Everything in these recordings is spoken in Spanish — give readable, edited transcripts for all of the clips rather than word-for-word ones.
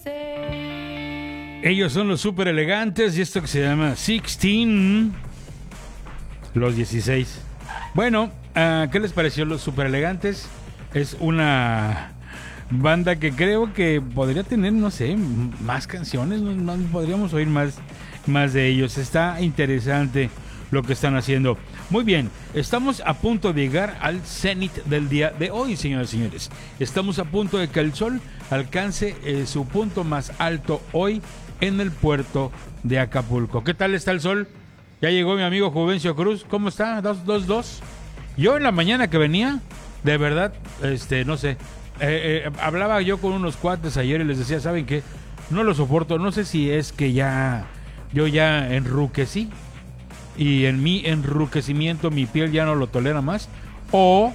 Ellos son los súper elegantes y esto que se llama 16, los 16. Bueno, ¿qué les pareció los súper elegantes? Es una banda que creo que podría tener, no sé, más canciones, podríamos oír más de ellos. Está interesante lo que están haciendo. Muy bien, estamos a punto de llegar al cenit del día de hoy, señoras y señores. Estamos a punto de que el sol alcance su punto más alto hoy en el puerto de Acapulco. ¿Qué tal está el sol? Ya llegó mi amigo Juvencio Cruz. ¿Cómo está? 222. Yo en la mañana que venía, de verdad, no sé, hablaba yo con unos cuates ayer y les decía, ¿saben qué? No lo soporto, no sé si es que yo ya enruquecí y en mi enruquecimiento mi piel ya no lo tolera más, o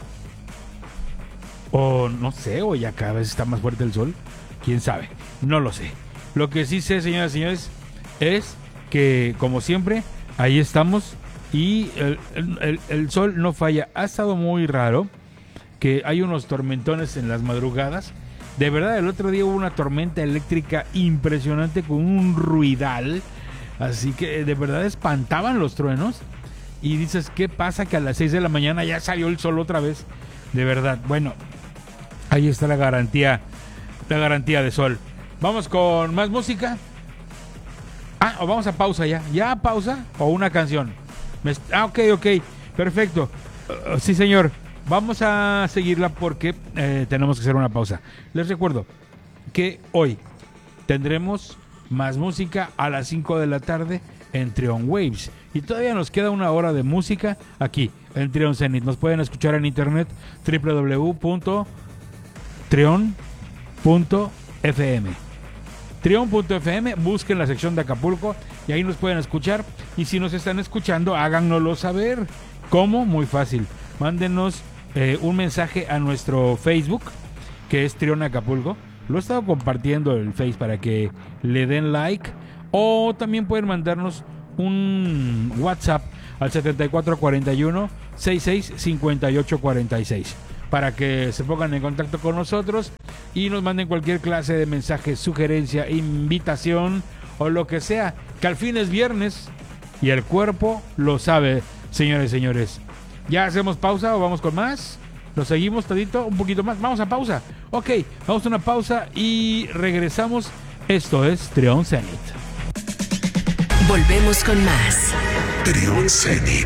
no sé, o ya cada vez está más fuerte el sol, quién sabe, no lo sé. Lo que sí sé, señoras y señores, es que como siempre, ahí estamos y el sol no falla. Ha estado muy raro que hay unos tormentones en las madrugadas. De verdad, el otro día hubo una tormenta eléctrica impresionante con un ruidal. Así que de verdad espantaban los truenos. Y dices, ¿qué pasa? Que a las 6 de la mañana ya salió el sol otra vez. De verdad, bueno, ahí está la garantía de sol. Vamos con más música. O vamos a pausa ya. ¿Ya pausa o una canción? Ok, perfecto. Sí, señor. Vamos a seguirla porque tenemos que hacer una pausa. Les recuerdo que hoy tendremos más música a las 5 de la tarde en Trion Waves. Y todavía nos queda una hora de música aquí en Trion Zenit. Nos pueden escuchar en internet www.trion.fm. Trion.fm, busquen la sección de Acapulco y ahí nos pueden escuchar. Y si nos están escuchando, háganoslo saber. ¿Cómo? Muy fácil. Mándenos un mensaje a nuestro Facebook, que es Trion Acapulco. Lo he estado compartiendo en el Face para que le den like. O también pueden mandarnos un WhatsApp al 7441-665846 para que se pongan en contacto con nosotros y nos manden cualquier clase de mensaje, sugerencia, invitación o lo que sea, que al fin es viernes y el cuerpo lo sabe, señores y señores. ¿Ya hacemos pausa o vamos con más? ¿Lo seguimos todito? ¿Un poquito más? Vamos a pausa. Ok, vamos a una pausa y regresamos. Esto es Trion Zenit. Volvemos con más. Trion Zenit.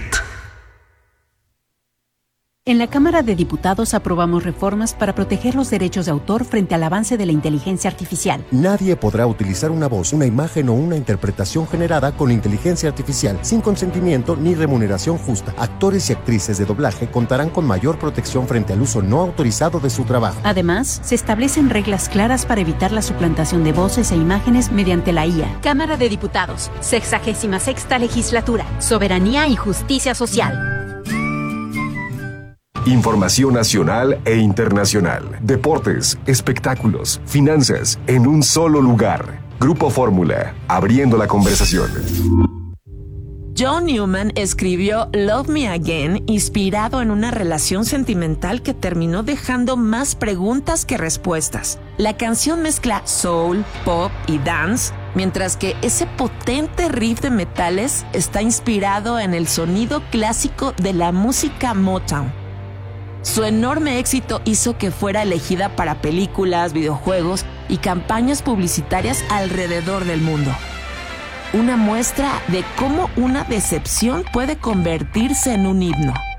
En la Cámara de Diputados aprobamos reformas para proteger los derechos de autor frente al avance de la inteligencia artificial. Nadie podrá utilizar una voz, una imagen o una interpretación generada con inteligencia artificial sin consentimiento ni remuneración justa. Actores y actrices de doblaje contarán con mayor protección frente al uso no autorizado de su trabajo. Además, se establecen reglas claras para evitar la suplantación de voces e imágenes mediante la IA. Cámara de Diputados, 66ª Legislatura, Soberanía y Justicia Social. Información nacional e internacional. Deportes, espectáculos, finanzas, en un solo lugar. Grupo Fórmula, abriendo la conversación. John Newman escribió Love Me Again inspirado en una relación sentimental que terminó dejando más preguntas que respuestas. La canción mezcla soul, pop y dance, mientras que ese potente riff de metales está inspirado en el sonido clásico de la música Motown. Su enorme éxito hizo que fuera elegida para películas, videojuegos y campañas publicitarias alrededor del mundo. Una muestra de cómo una decepción puede convertirse en un himno.